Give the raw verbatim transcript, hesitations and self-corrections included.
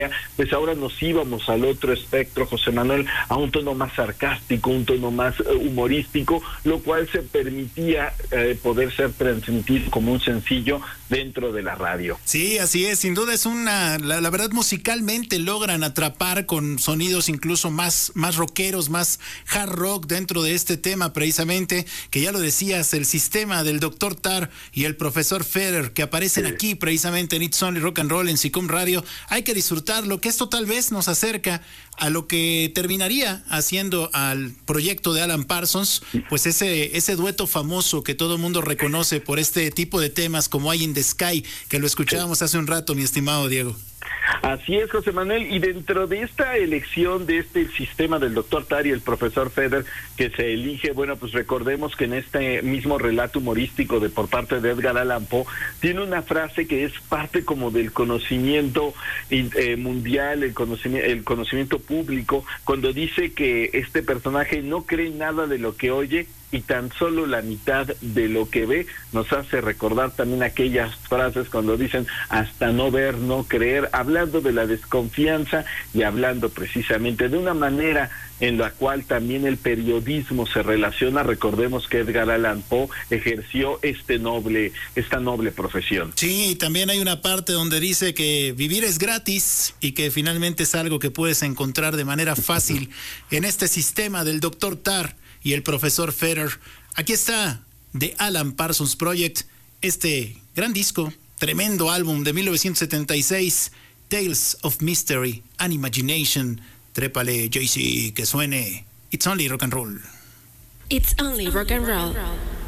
pues ahora nos íbamos al otro espectro, José Manuel, a un tono más sarcástico, un tono más uh, humorístico, lo cual se permitía eh, poder ser transmitido como un sencillo dentro de la radio. Sí, así es, sin duda es una, la, la verdad musicalmente logran atrapar con sonidos incluso más, más rockeros, más hard rock dentro de este tema precisamente, que ya lo decías, el sistema del doctor Tarr y el profesor Federer que aparecen sí. aquí precisamente en It's Only Rock and Roll en Sicom Radio, hay que disfrutar lo que esto tal vez nos acerca a lo que terminaría haciendo al proyecto de Alan Parsons, pues ese ese dueto famoso que todo el mundo reconoce por este tipo de temas como Eye in the Sky, que lo escuchábamos hace un rato, mi estimado Diego. Así es, José Manuel, y dentro de esta elección de este sistema del doctor Tarr y el profesor Federer que se elige, bueno, pues recordemos que en este mismo relato humorístico de por parte de Edgar Allan Poe, tiene una frase que es parte como del conocimiento eh, mundial, el conocimiento, el conocimiento público, cuando dice que este personaje no cree nada de lo que oye y tan solo la mitad de lo que ve. Nos hace recordar también aquellas frases cuando dicen hasta no ver, no creer, hablando de la desconfianza y hablando precisamente de una manera en la cual también el periodismo se relaciona. Recordemos que Edgar Allan Poe ejerció este noble, esta noble profesión. Sí, también hay una parte donde dice que vivir es gratis y que finalmente es algo que puedes encontrar de manera fácil en este sistema del doctor Tarr y el profesor Federer. Aquí está The Alan Parsons Project, este gran disco, tremendo álbum de mil novecientos setenta y seis, Tales of Mystery and Imagination. Trépale, Jay-Z, que suene It's Only Rock and Roll. It's Only Rock and Roll.